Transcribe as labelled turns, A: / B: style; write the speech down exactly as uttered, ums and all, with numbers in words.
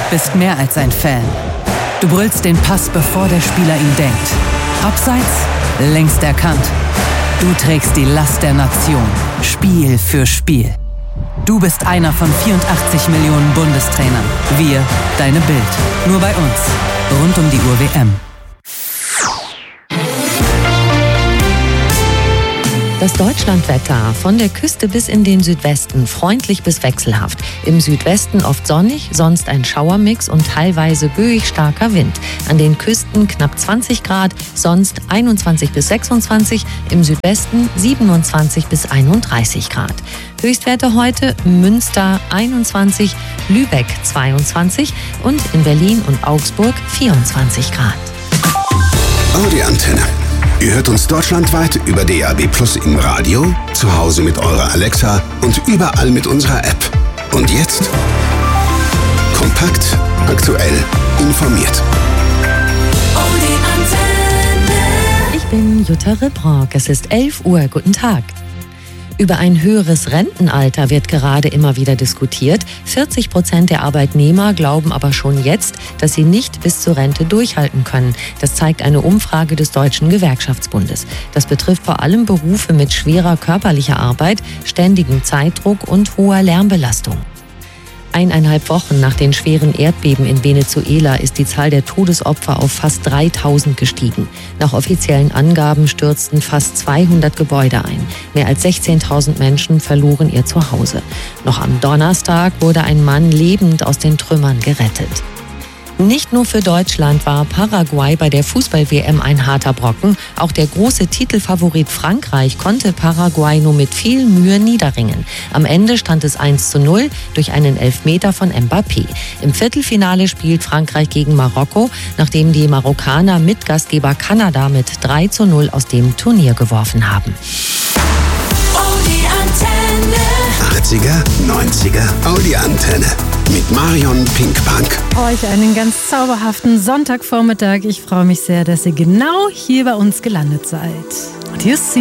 A: bist mehr als ein Fan. Du brüllst den Pass, bevor der Spieler ihn denkt. Abseits, längst erkannt. Du trägst die Last der Nation, Spiel für Spiel. Du bist einer von vierundachtzig Millionen Bundestrainern. Wir, deine Bild. Nur bei uns. Rund um die Uhr W M.
B: Das Deutschlandwetter, von der Küste bis in den Südwesten, freundlich bis wechselhaft. Im Südwesten oft sonnig, sonst ein Schauermix und teilweise böig starker Wind. An den Küsten knapp zwanzig Grad, sonst einundzwanzig bis sechsundzwanzig, im Südwesten siebenundzwanzig bis einunddreißig Grad. Höchstwerte heute: Münster einundzwanzig, Lübeck zweiundzwanzig und in Berlin und Augsburg vierundzwanzig Grad.
C: Audi Antenne. Ihr hört uns deutschlandweit über D A B Plus im Radio, zu Hause mit eurer Alexa und überall mit unserer App. Und jetzt kompakt, aktuell, informiert.
B: Audi Antenne. Ich bin Jutta Ribrock. Es ist elf Uhr. Guten Tag. Über ein höheres Rentenalter wird gerade immer wieder diskutiert. vierzig Prozent der Arbeitnehmer glauben aber schon jetzt, dass sie nicht bis zur Rente durchhalten können. Das zeigt eine Umfrage des Deutschen Gewerkschaftsbundes. Das betrifft vor allem Berufe mit schwerer körperlicher Arbeit, ständigem Zeitdruck und hoher Lärmbelastung. Eineinhalb Wochen nach den schweren Erdbeben in Venezuela ist die Zahl der Todesopfer auf fast dreitausend gestiegen. Nach offiziellen Angaben stürzten fast zweihundert Gebäude ein. Mehr als sechzehntausend Menschen verloren ihr Zuhause. Noch am Donnerstag wurde ein Mann lebend aus den Trümmern gerettet. Nicht nur für Deutschland war Paraguay bei der Fußball-W M ein harter Brocken. Auch der große Titelfavorit Frankreich konnte Paraguay nur mit viel Mühe niederringen. Am Ende stand es eins zu null durch einen Elfmeter von Mbappé. Im Viertelfinale spielt Frankreich gegen Marokko, nachdem die Marokkaner Mitgastgeber Kanada mit drei zu null aus dem Turnier geworfen haben.
C: achtziger, neunziger Audi Antenne mit Marion Pinkbank.
D: Euch einen ganz zauberhaften Sonntagvormittag. Ich freue mich sehr, dass ihr genau hier bei uns gelandet seid. Und hier ist sie.